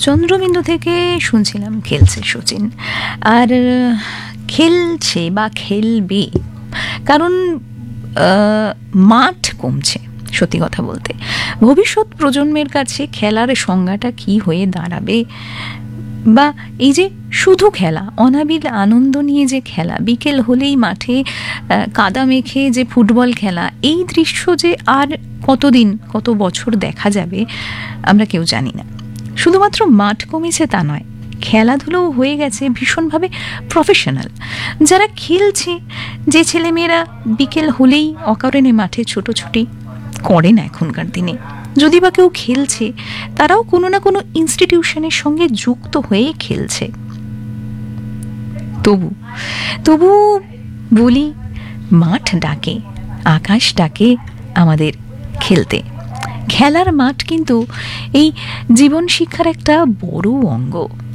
চন্দ্রবিন্দু থেকে শুনছিলাম খেলছে সচিন, আর খেলছে বা খেলবে, কারণ মাঠ কমছে। সত্যি কথা বলতে ভবিষ্যৎ প্রজন্মের কাছে খেলার সংজ্ঞাটা কি হয়ে দাঁড়াবে, বা এই যে শুধু খেলা, অনাবিল আনন্দ নিয়ে যে খেলা, বিকেল হলেই মাঠে কাদা মেখে যে ফুটবল খেলা, এই দৃশ্য যে আর কতদিন কত বছর দেখা যাবে আমরা কেউ জানি না। শুধুমাত্র মাঠ কমেছে তা নয়, খেলাধুলোও হয়ে গেছে ভীষণভাবে প্রফেশনাল। যারা খেলছে, যে ছেলেমেয়েরা বিকেল হলেই অকারণে মাঠে ছোটোছুটি করে না এখনকার দিনে, যদি বা কেউ খেলছে তারাও কোনো না কোনো ইনস্টিটিউশনের সঙ্গে যুক্ত হয়ে খেলছে। তবু বলি, মাঠ ডাকে, আকাশ ডাকে আমাদের খেলতে। খেলার মাঠ কিন্তু এই জীবন শিক্ষার একটা বড় অঙ্গ।